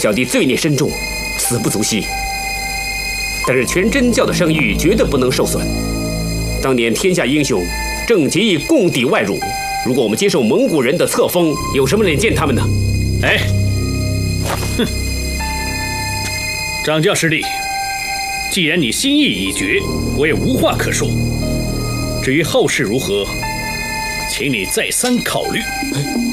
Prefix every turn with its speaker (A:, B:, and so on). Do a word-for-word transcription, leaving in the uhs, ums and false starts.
A: 小弟罪孽深重，死不足惜。但是全真教的声誉绝对不能受损。当年天下英雄正结义共抵外辱，如果我们接受蒙古人的册封，有什么脸见他们呢？
B: 哎，哼！掌教师弟，既然你心意已决，我也无话可说。至于后事如何，请你再三考虑。
A: 哎